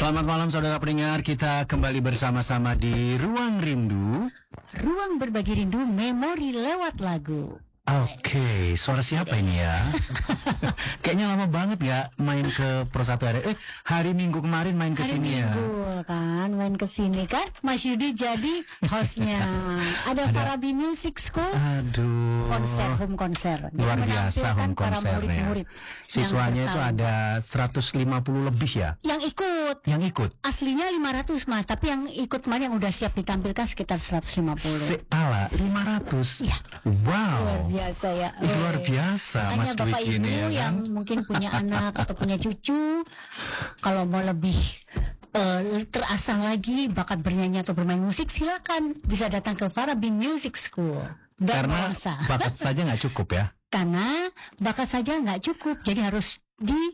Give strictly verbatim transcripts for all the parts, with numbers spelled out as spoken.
Selamat malam saudara pendengar, kita kembali bersama-sama di Ruang Rindu. Ruang berbagi rindu, memori lewat lagu. Oke, okay, suara siapa ini ya? Kayaknya lama banget ya main ke Pro satu R R I. Eh, hari Minggu kemarin main ke sini ya. Hari Minggu kan, main ke sini kan. Mas Yudi jadi hostnya. Ada, Ada Farabi Music School. Aduh. Konser, home konser. Luar biasa home konsernya. Murid-murid Siswanya itu ada seratus lima puluh lebih ya. Yang ikut. Yang ikut. Aslinya lima ratus Mas, tapi yang ikut kemarin yang udah siap ditampilkan sekitar seratus lima puluh. Seala lima ratus. Iya. Wow. Luar biasa ya. Luar biasa. Hanya Mas Bapak Wiki Ibu ini ya kan? Yang mungkin punya anak atau punya cucu, kalau mau lebih uh, terasah lagi bakat bernyanyi atau bermain musik, silakan bisa datang ke Farabi Music School. Dan Karena merasa. bakat saja nggak cukup ya. Karena bakat saja nggak cukup, jadi harus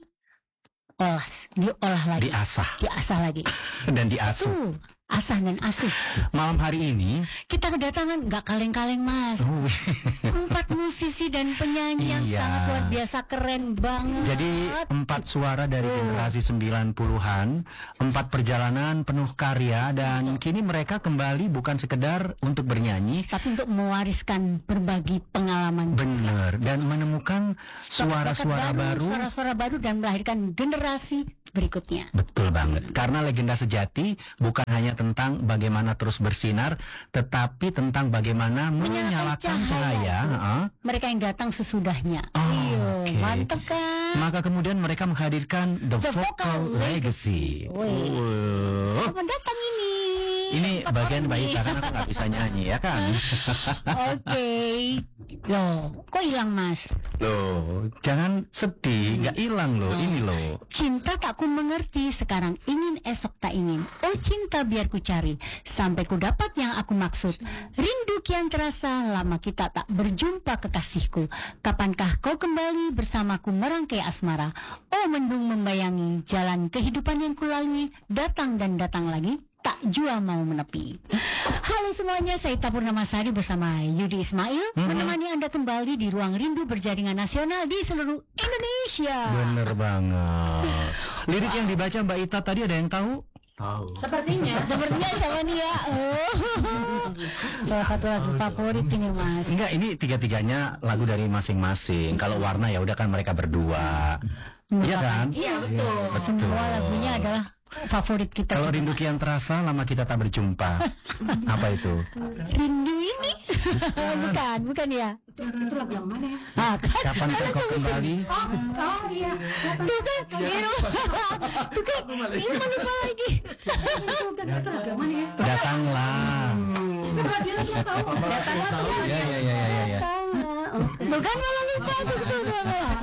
diolah, diolah lagi, diasah, diasah lagi, dan diasuh. Tuh, asah dan asuh. Malam hari ini kita kedatangan nggak kaleng-kaleng Mas, oh. empat musisi dan penyanyi yang iya. sangat luar biasa, keren banget. Jadi empat suara dari generasi sembilan puluhan, empat perjalanan penuh karya, dan kini mereka kembali bukan sekedar untuk bernyanyi, tapi untuk mewariskan berbagi pengalaman. Benar, dan menemukan suara-suara baru, suara-suara baru dan melahirkan generasi berikutnya. Betul banget. Karena legenda sejati bukan hanya tentang bagaimana terus bersinar, tetapi tentang bagaimana menyalakan cahaya uh, mereka yang datang sesudahnya. Oh, Iyo, okay. Mantap kan? Maka kemudian mereka menghadirkan The, The Vocal, Vocal Legacy. Legacy. Uh. Selamat datang ini. Ini bagian baik karena aku nggak bisa nyanyi ya kan? Oke. Okay. Loh, kok hilang Mas? Loh, jangan sedih, nggak hilang loh, oh. Ini loh. Cinta tak ku mengerti, sekarang ingin esok tak ingin. Oh cinta biar ku cari, sampai ku dapat yang aku maksud. Rindu kian terasa, lama kita tak berjumpa kekasihku. Kapankah kau kembali bersamaku merangkai asmara? Oh mendung membayangi, jalan kehidupan yang kulalui, datang dan datang lagi. Tak jua mau menepi. Halo semuanya, saya Ita Purnamasari bersama Yudi Ismail mm-hmm. menemani Anda kembali di Ruang Rindu berjaringan nasional di seluruh Indonesia. Bener banget. Lirik yang dibaca Mbak Ita tadi ada yang tahu? Tahu. Sepertinya, sepertinya siapa nih ya? Oh. Salah satu lagu favorit ini Mas. Enggak, ini tiga-tiganya lagu dari masing-masing. Kalau Warna ya udah kan mereka berdua. Iya kan? Iya betul. betul. Semua lagunya adalah favorit kita. Kalau rindu kian terasa, lama kita tak berjumpa. Apa itu? Rindu ini? bukan, bukan ya? Itu, itu lagu yang mana ya? Ah, kan? Kapan kau kembali? Oh, oh iya. Tuh kan, ini, tuh kan, ini mau lupa lagi. Itu, itu lagu yang mana ya? Datanglah. Itu radio lagi yang tahu. Datanglah. Ya, ya, ya, ya, ya. Tuh kan malah lupa tuh, tuh, tuh,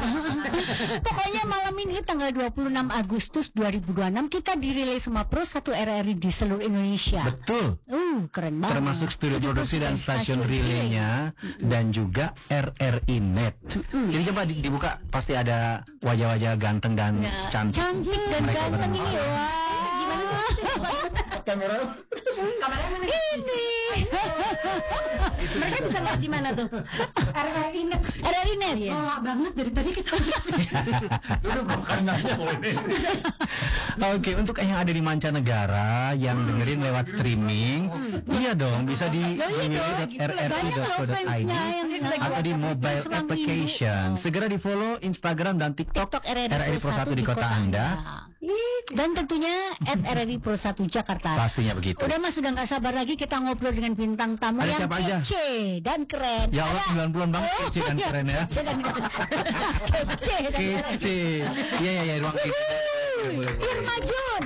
Pokoknya malam ini tanggal dua puluh enam Agustus dua ribu dua puluh enam kita dirilis sama Pro satu R R I di seluruh Indonesia. Betul. Uh, keren banget. Termasuk studio produksi dan stasiun relaynya dan juga R R I Net. Mm-hmm. Jadi coba dibuka, pasti ada wajah-wajah ganteng dan nah, cantik. Cantik dan mereka ganteng berdua. ini. Wah. Gimana sih? Kamera. Kameranya mana? Ini. Mereka bisa lihat di mana tuh? R R I Net. R R I Net. Nolak banget dari tadi kita. Udah bukan nanya Oke, untuk yang ada di mancanegara yang dengerin lewat streaming, iya dong, bisa di r r i dot co dot i d atau di mobile application. Segera di follow Instagram dan TikTok, TikTok R R I Pro satu di kota Anda. Dan tentunya at R R I Pro satu Jakarta. Pastinya begitu. Udah Mas, sudah nggak sabar lagi kita ngobrol dengan bintang tamu ada yang kece dan keren. Ya Allah, sembilan puluhan banget oh, kece dan ya, keren ya. Kece dan keren. kece dan keren. Kece. Iya, iya, iya, ruang kece. Irma Jun.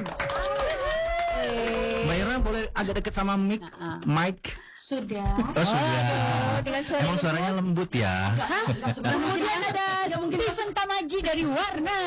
Mbak Irma boleh agak deket sama mic, mic. Sudah. Oh, sudah. Oh, dengan suara Emang suaranya lembut ya. Kemudian ada Stephen Tamaji dari Warna.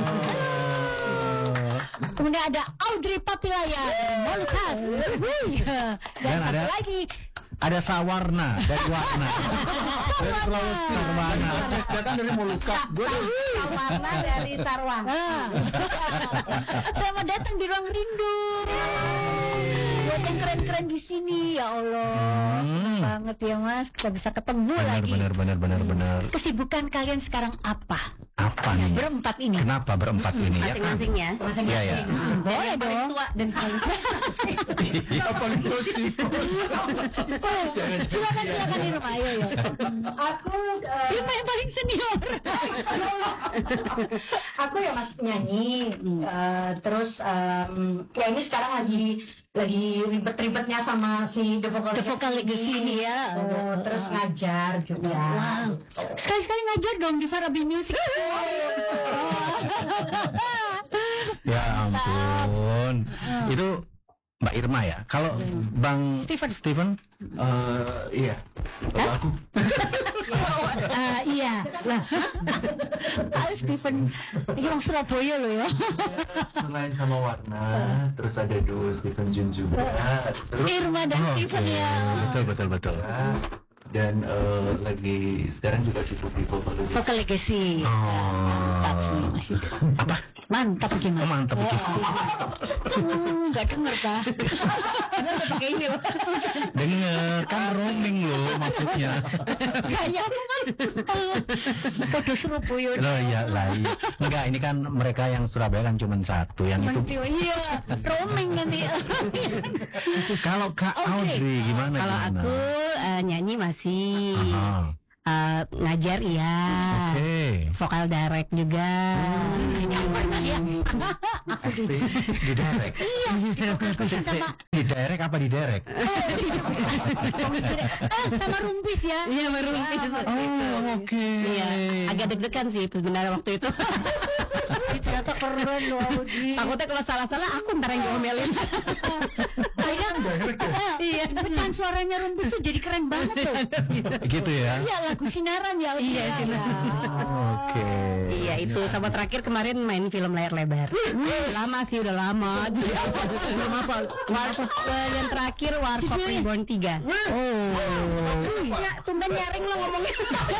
Oh. Kemudian ada Audrey Papilaya dari Molucas. Dan, Dan satu ada lagi ada Sawarna dari Warna. Dari Sulawesi. Sarwana. Dia kan dari Molucas. Gue Sarwana dari Sarwana. Ah. Selamat datang di Ruang Rindu. Buat yang keren-keren di sini, ya Allah, seneng banget ya Mas, kita bisa ketemu Benar, lagi. benar, benar, benar, benar. Kesibukan kalian sekarang apa? Apa Ya, nih? berempat ini. Kenapa berempat ini ya kan? Masing-masing ya. Iya, ya. Boleh Yang paling dong. tua dan paling Iya paling positif. Oh, silakan silakan Irma, ayo ya. aku eh, Irma yang paling senior. aku ya mas nyanyi eh, terus em, ya ini sekarang lagi lagi ribet-ribetnya sama si The Vocal The Vocal Legacy ini ya. Oh, terus ngajar juga. Wow. Sekali-sekali ngajar dong di Farabi Music. Ya ampun. Itu Mbak Irma ya. Kalau Bang Steven. Steven Eh, iya. Kalau aku Ah, iya. Lah. Ah, Steven. Ini orang Surabaya loh ya. selain sama Warna, terus ada duo Stephen Jun juga. Terus Irma dan Steven ya. betul betul betul. ya, dan eh, lagi sekarang juga sibuk di Vocal Legacy. Vocal Legacy. Mantap sih Mas Yuda. Apa? Mantap Ki Mas. Oh, mantap, Ki. Hmm, Gak denger kah? Pakai ini loh. Dengar kan roaming loh maksudnya. Gayamu Mas. Kode Surabaya. Loh ya lah. Iya. Enggak, ini kan mereka yang Surabaya kan cuma satu, yang itu. Mas, iya, roaming nanti. Kalau Kak Oke. Audrey gimana? Kalau gimana? aku eh, nyanyi masih, Aha. eh, ngajar iya, Oke. vokal direct juga. Iya. Di direct. Iya, difokusin sama Di direct apa di direct? ah, sama Rumpis ya. Iya baru Oh, oke. Iya, agak deg-degan sih sebenarnya waktu itu. Ih, ternyata keren loh Audrey. Takutnya kalau salah-salah aku ntar yang diomelin. Akhirnya ah, iya, pecahan suaranya Rumpis tuh jadi keren banget tuh. Gitu ya. Iya, lagu sinaran ya. Audrey, Iya, ya. sinaran. Oke. Iya itu sama terakhir kemarin main film layar lebar. Lama sih udah lama. Film apa? Warkop yang terakhir Warkop Reborn tiga. Oh. Ya, tumben nyaring lo ngomongnya.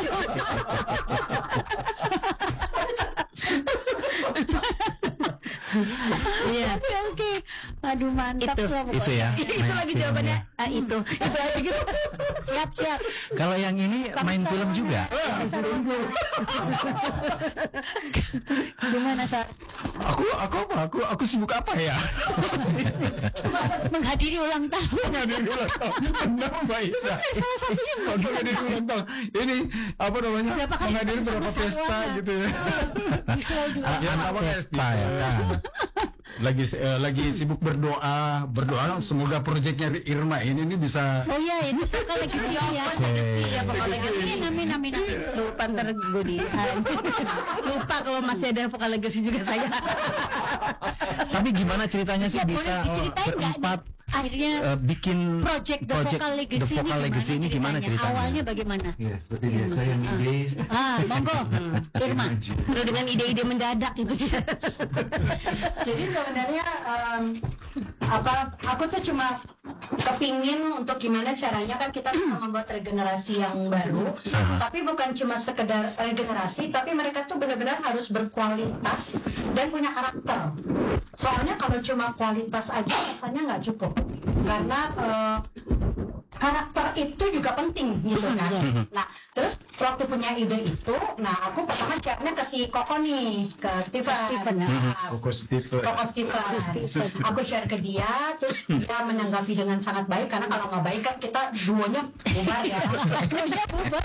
Iya. Oke, oke. Aduh, mantap Itu, semua Itu ya. Itu main lagi filmnya. jawabannya. Ah, itu. Itu lagi gitu. Siap, siap. Kalau yang ini main film juga. Gimana, Sar? Aku aku apa? Aku aku sibuk apa ya? Menghadiri ulang tahun. Nggak ada dulu. Benar Mbak Ida. Salah satunya Kalau nggak ada ulang tahun, ini apa namanya? Berapa kali Menghadiri ketemu beberapa sama pesta Sarwana? gitu ya. Bisa juga. Ya, Anak sama kayak pesta ya kan. Lagi eh, lagi sibuk berdoa, berdoa semoga proyeknya Irma ini ini bisa Oh iya, itu vokal legacy ya. Iya, vokal legacy. Amin, amin, amin, amin. Lupa ntar gue di lupa kalau masih ada vokal legacy juga saya. Tapi gimana ceritanya sih Ya, bisa boleh diceritain oh, nggak berempat nih? Akhirnya eh, bikin project The Vocal Legacy, The Vocal ini Legacy ini gimana ceritanya? Awalnya bagaimana? ya seperti biasa yang ide Ah, monggo, Irma. Penuh dengan ide-ide mendadak itu. Jadi sebenarnya em, apa aku tuh cuma kepingin untuk gimana caranya kan kita bisa membuat regenerasi yang baru, tapi bukan cuma sekedar regenerasi, tapi mereka tuh benar-benar harus berkualitas dan punya karakter. Soalnya kalau cuma kualitas aja rasanya nggak cukup, karena eh, karakter itu juga penting gitu kan. Nah terus waktu punya ide itu, nah aku pertama share-nya ke si Koko nih, ke Steven. Steven, ya. Nah, Koko Steve. Koko Steven. Steven. Aku share ke dia, terus dia menanggapi dengan sangat baik, karena kalau nggak baik kan kita duonya bubar ya. Duonya bubar.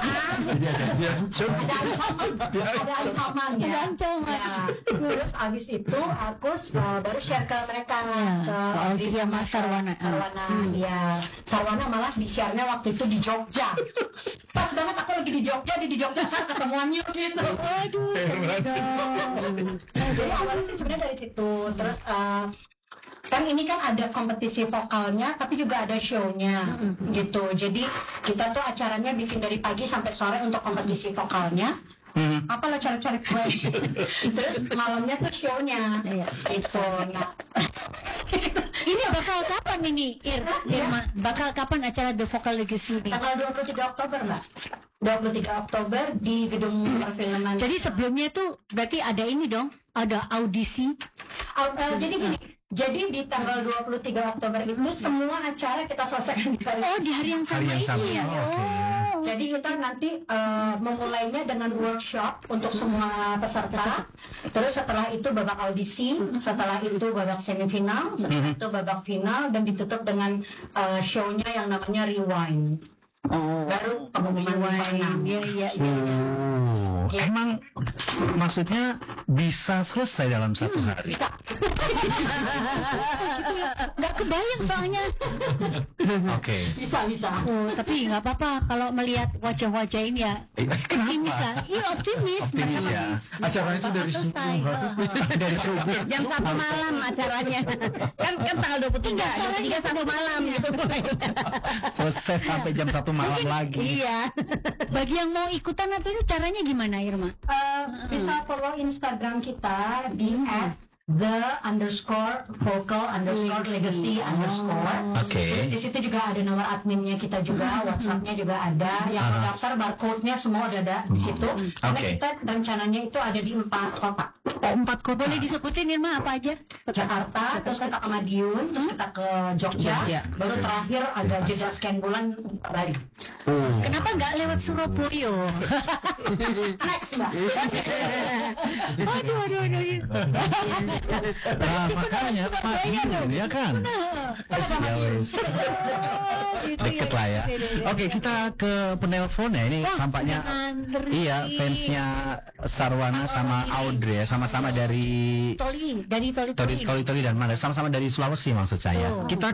Ya, coba. Ada ancaman, ada ancaman ya. Ada ancaman. Ya. Terus abis itu aku uh, baru share ke mereka, Ya, ke ke Audrey Audrey sama Sarwana. Sarwana, ya. Sarwana malah di share-nya waktu itu di Jogja. Pas banget aku lagi di Jogja, di di Jogja saya ketemuannya gitu. Waduh, seru dong. Nah, jadi awalnya sih sebenarnya dari situ. Terus uh, kan ini kan ada kompetisi vokalnya, tapi juga ada show-nya gitu. Jadi kita tuh acaranya bikin dari pagi sampai sore untuk kompetisi vokalnya. Apa lo cari-cari gue? Terus malamnya tuh show-nya. Iya. Gitu. Nah, Ini bakal kapan ini, Ir? Irma? Bakal kapan acara The Vocal Legacy ini? tanggal dua puluh tiga Oktober, Mbak. dua puluh tiga Oktober di Gedung Perfilman. Jadi sebelumnya tuh berarti ada ini dong, ada audisi. Uh, uh, jadi gini, jadi di tanggal dua puluh tiga Oktober itu semua acara kita selesaikan di hari. Oh, di hari yang sama Hari yang sama. ini ya. Oh, oke. Oh. Jadi kita nanti uh, memulainya dengan workshop untuk semua peserta. Terus setelah itu babak audisi, setelah itu babak semifinal, setelah itu babak final, dan ditutup dengan uh, show-nya yang namanya Rewind. Oh. Baru pengumuman pemenang. Iya, iya, iya. Oh, emang maksudnya bisa selesai dalam satu hari? Bisa. Nggak kebayang soalnya. Oke. Bisa, bisa. Oh, tapi nggak apa-apa kalau melihat wajah-wajah ini ya. Optimis lah. Iya, optimis. Optimis ya. Acaranya itu dari selesai. Dari subuh. Jam satu malam acaranya. Kan kan tanggal dua puluh tiga, dua puluh tiga satu malam gitu. Selesai sampai jam satu malam lagi. Iya. Bagi yang mau ikutan atau ini caranya gimana, Irma? Uh, bisa follow Instagram kita di at the underscore vocal underscore legacy underscore. Oke. Terus di situ juga ada nomor adminnya kita juga, WhatsAppnya juga ada. Yang mau daftar barcode-nya semua udah ada di situ. Karena Oke. kita rencananya itu ada di empat kota. Oh, empat kota. Boleh disebutin Irma apa aja? Jakarta, terus kita ke Madiun, terus kita ke Jogja, Jogja. baru terakhir ada jeda sekian bulan Bali. Kenapa nggak lewat Surabaya? Next mbak. Aduh, aduh, aduh. Nah, makanya Madiun ya kan. Ya wes. Deket lah ya. Oke, kita ke penelpon ya. Ini tampaknya Andri. iya fansnya Sarwana sama Audrey ya, sama-sama dari Toli, dari Toli Toli Toli. Toli Toli dan mana? Sama-sama dari Sulawesi maksud saya. Oh. Kita